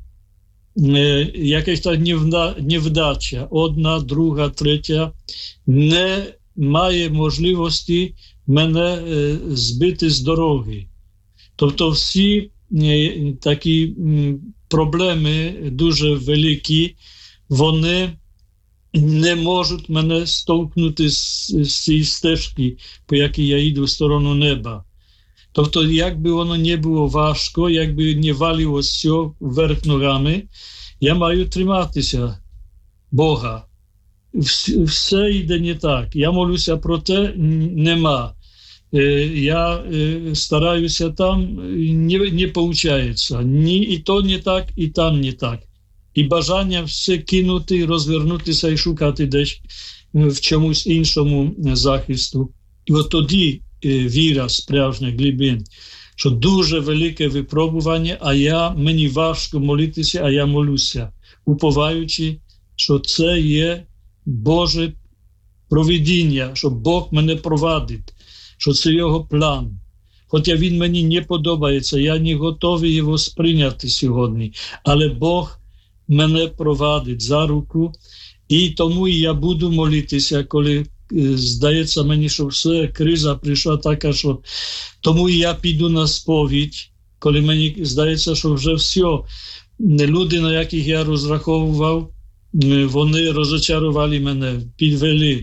Speaker 5: якась та невдача, одна, друга, третя, не має можливості мене збити з дороги. Тобто всі такі проблеми дуже великі, вони не можуть мене стовкнути з цієї стежки, по якій я йду в сторону неба. Тобто, якби воно не було важко, якби не валило все вверх ногами, я маю триматися Бога. Все йде не так. Я молюся про те, нема. Я стараюся там, не виходить. Ні, і то не так, і там не так. І бажання все кинути, розвернутися і шукати десь в чомусь іншому захисту. І от тоді віра справжня, глибин, що дуже велике випробування, а мені важко молитися, а я молюся, уповаючи, що це є Боже провидіння, що Бог мене провадить, що це Його план. Хоча він мені не подобається, я не готовий його сприйняти сьогодні, але Бог мене провадить за руку, і тому я буду молитися, коли здається мені, що все, криза прийшла така, що тому я піду на сповідь, коли мені здається, що вже все, люди, на яких я розраховував, вони розочарували мене, підвели,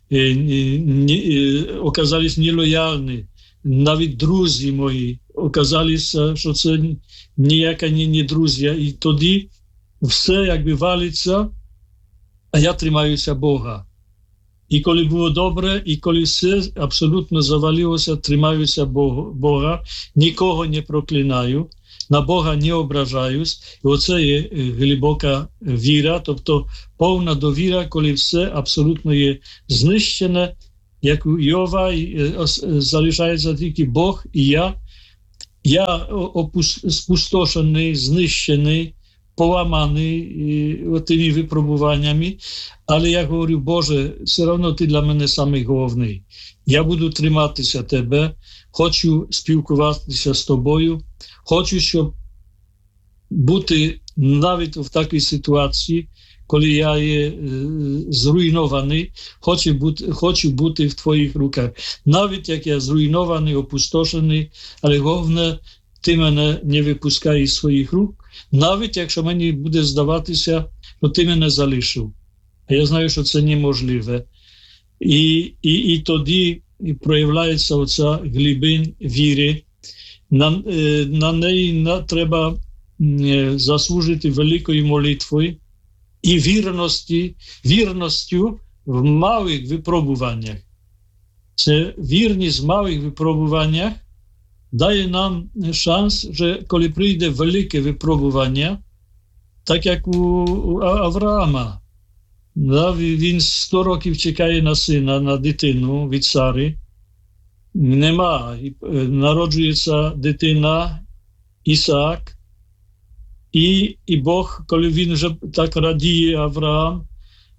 Speaker 5: оказались нелояльні. Навіть друзі мої оказалися, що це ніяка не друзі. І тоді все якби валиться, а я тримаюся Бога. І коли було добре, і коли все абсолютно завалилося, тримаюся Бога, нікого не проклинаю, на Бога не ображаюсь. І оце є глибока віра, тобто повна довіра, коли все абсолютно є знищене, як у Йова, залишається тільки Бог і я. Я спустошений, знищений, поламаний тими випробуваннями, але я говорю, Боже, все одно ти для мене самий головний. Я буду триматися тебе, хочу спілкуватися з тобою, хочу, щоб бути навіть в такій ситуації, коли я є зруйнований, хочу бути в твоїх руках. Навіть як я зруйнований, опустошений, але головне, ти мене не випускай із своїх рук, навіть якщо мені буде здаватися, що ти мене залишив. А я знаю, що це неможливе. І тоді проявляється оця глибинь віри. На неї треба заслужити великою молитвою і вірністю в малих випробуваннях. Це вірність в малих випробуваннях дає нам шанс, що коли прийде велике випробування, так як у Авраама, він 100 років чекає на сина, на дитину від Сари, нема, народжується дитина Ісаак, і Бог, коли він вже так радіє Авраам,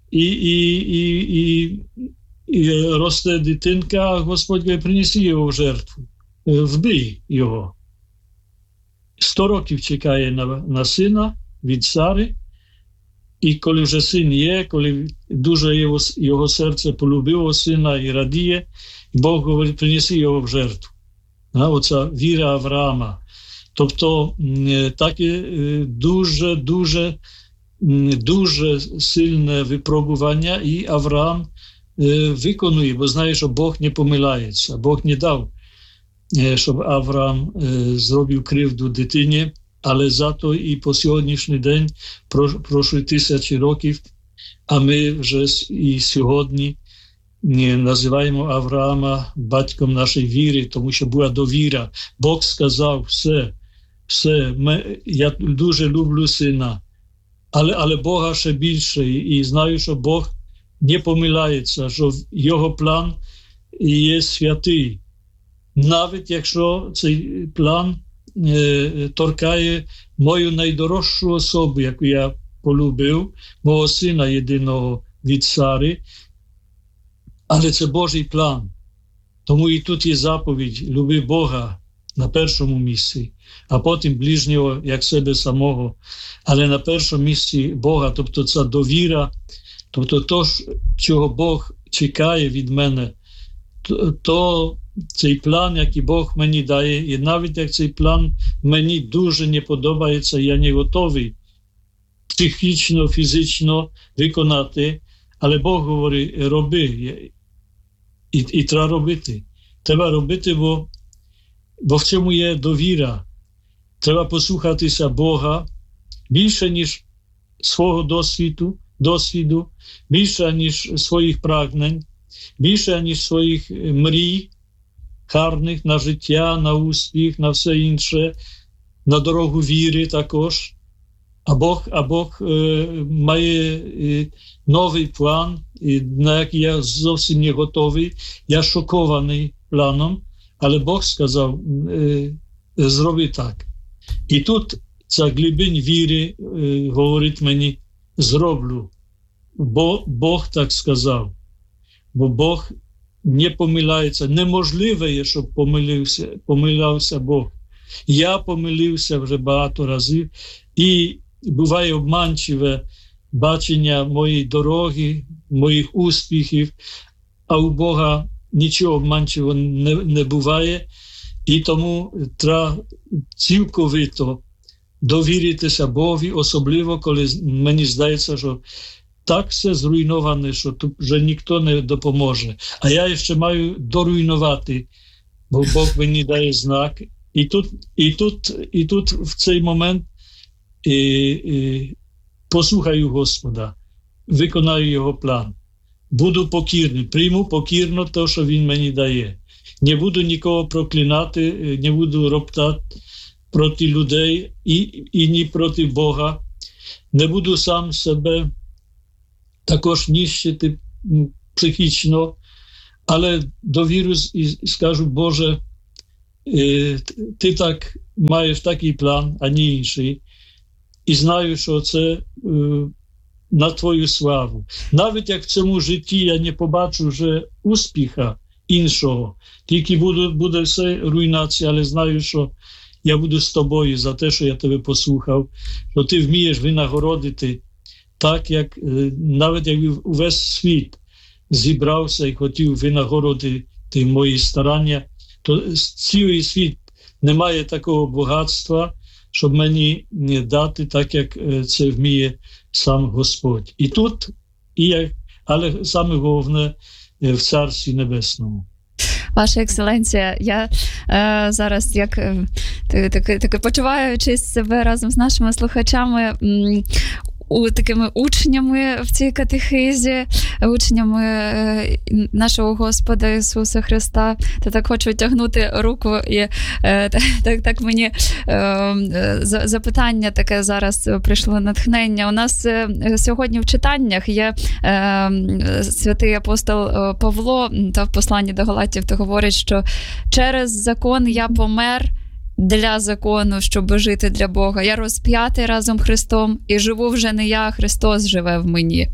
Speaker 5: і росте дитинка, Господь каже, принеси його в жертву, вбий його. 100 років чекає на сина від Сари, і коли вже син є, коли дуже його серце полюбило сина і радіє, Бог говорить, принеси його в жертву. Оця віра Авраама. Тобто таке дуже сильне випробування, і Авраам виконує, бо знає, що Бог не помиляється. Бог не дав, щоб Авраам зробив кривду дитині, але зато і по сьогоднішній день пройшли 1000 років, а ми вже і сьогодні називаємо Авраама батьком нашої віри, тому що була довіра. Бог сказав все, я дуже люблю сина, але Бога ще більше, і знаю, що Бог не помиляється, що його план є святий. Навіть якщо цей план торкає мою найдорожчу особу, яку я полюбив, мого сина єдиного від Сари, але це Божий план. Тому і тут є заповідь «Люби Бога» на першому місці, а потім ближнього, як себе самого. Але на першому місці Бога, тобто ця довіра, тобто то, чого Бог чекає від мене, то цей план, який Бог мені дає, і навіть як цей план мені дуже не подобається, я не готовий психічно, фізично виконати, але Бог говорить, роби, і треба робити. Треба робити, бо в цьому є довіра. Треба послухатися Бога більше, ніж свого досвіду, більше, ніж своїх прагнень, більше, ніж своїх мрій, гарних на життя, на успіх, на все інше, на дорогу віри також. А Бог має новий план, на який я зовсім не готовий. Я шокований планом, але Бог сказав, зроби так. І тут ця глибинь віри говорить мені, зроблю, бо Бог так сказав. Бо Бог не помиляється. Неможливо є, щоб помилявся Бог. Я помилився вже багато разів, і буває обманчиве бачення моєї дороги, моїх успіхів, а у Бога нічого обманчивого не буває, і тому треба цілковито довіритися Богові, особливо, коли мені здається, що так все зруйноване, що тут вже ніхто не допоможе. А я ще маю доруйнувати, бо Бог мені дає знак. І тут в цей момент послухаю Господа, виконаю Його план. Буду покірний, прийму покірно те, що Він мені дає. Не буду нікого проклинати, не буду роптати проти людей і ні проти Бога. Не буду сам себе також ніщити психічно, але довірюсь і скажу, Боже, ти так маєш такий план, а не інший. І знаю, що це на Твою славу. Навіть як в цьому житті я не побачу вже успіха іншого, тільки буде все руйнація, але знаю, що я буду з Тобою за те, що я Тебе послухав, що Ти вмієш винагородити так, як навіть як увесь світ зібрався і хотів винагородити мої старання, то цілий світ не має такого багатства, щоб мені не дати так, як це вміє сам Господь. І тут, але саме головне в Царстві Небесному.
Speaker 12: Ваша екселенція, я зараз так почуваючись себе разом з нашими слухачами такими учнями в цій катехизі, учнями нашого Господа Ісуса Христа, то так хочу тягнути руку і так мені запитання таке зараз прийшло, натхнення. У нас сьогодні в читаннях є святий апостол Павло, та в посланні до Галатів то говорить, що через закон я помер для закону, щоб жити для Бога. Я розп'ятий разом з Христом і живу вже не я, а Христос живе в мені.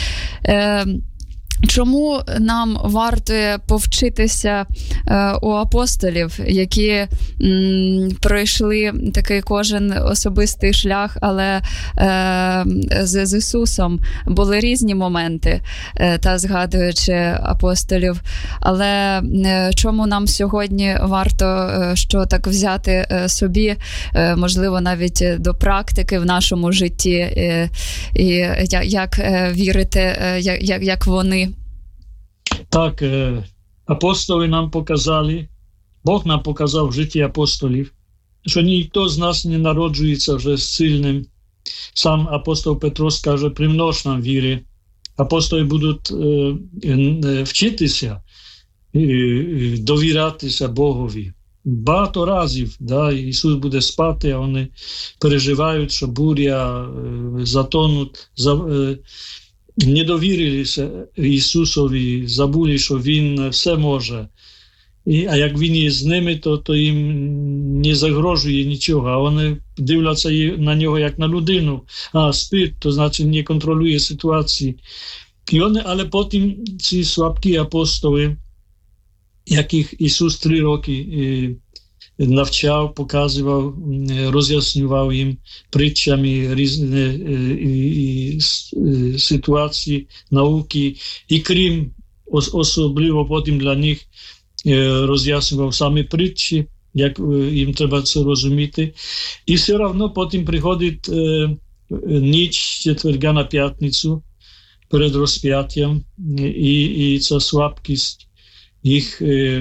Speaker 12: Чому нам варто повчитися у апостолів, які пройшли такий кожен особистий шлях, але з Ісусом були різні моменти, та згадуючи апостолів. Але чому нам сьогодні варто що так взяти собі, можливо, навіть до практики в нашому житті, і як вірити, як вони?
Speaker 5: Так, апостоли нам показали, Бог нам показав в житті апостолів, що ніхто з нас не народжується вже сильним. Сам апостол Петро скаже, примнож нам віри. Апостоли будуть вчитися, довірятися Богові. Багато разів Ісус буде спати, а вони переживають, що буря, затонуть, не довірилися Ісусові, забули, що Він все може. А як Він є з ними, то їм не загрожує нічого. А вони дивляться на нього як на людину. А спить, то значить не контролює ситуації. Але потім ці слабкі апостоли, яких Ісус 3 роки навчав, показував, роз'яснював їм притчами різні ситуації, науки. І крім, особливо потім для них роз'яснював самі притчі, як їм треба це розуміти. І все одно потім приходить ніч четверга на п'ятницю перед розп'яттям, і ця слабкість їх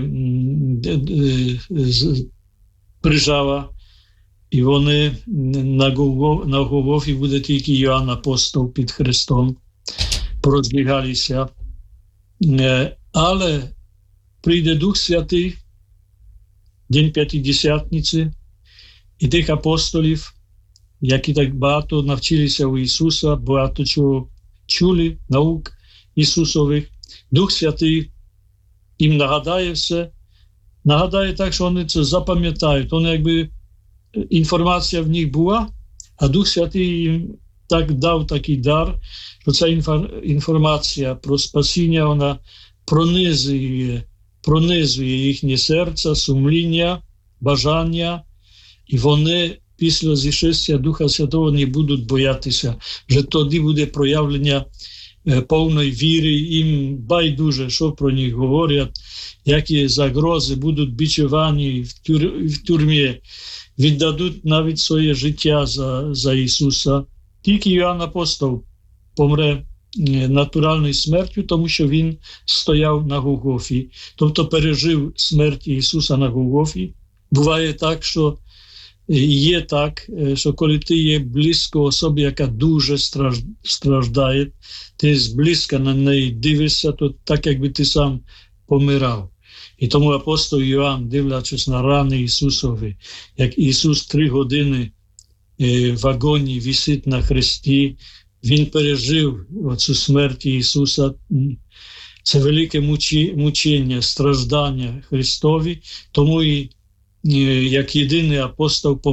Speaker 5: прижала, і вони на Голгофі буде тільки Йоанн Апостол під Христом, порозбігалися. Але прийде Дух Святий, День П'ятидесятниці, і тих апостолів, які так багато навчилися у Ісуса, багато чого чули, наук Ісусових, Дух Святий їм нагадає все, нагадає так, що вони це запам'ятають. Вони якби інформація в них була, а Дух Святий їм так дав такий дар, що ця інформація про спасіння, вона пронизує їхнє серце, сумління, бажання, і вони після зішестя Духа Святого не будуть боятися. Вже тоді буде проявлення повної віри, їм байдуже, що про них говорять, які загрози, будуть бичувані в тюрмі, віддадуть навіть своє життя за Ісуса. Тільки Йоанн Апостол помре натуральною смертю, тому що він стояв на Голгофі, тобто пережив смерть Ісуса на Голгофі. Буває так, що є так, що коли ти є близько особи, яка дуже страждає, ти зблизька на неї дивишся, то так, якби ти сам помирав. І тому апостол Йоанн, дивлячись на рани Ісусові, як Ісус 3 години в агонії висить на хресті, він пережив оцю смерть Ісуса. Це велике мучення, страждання Христові, тому і як єдиний апостол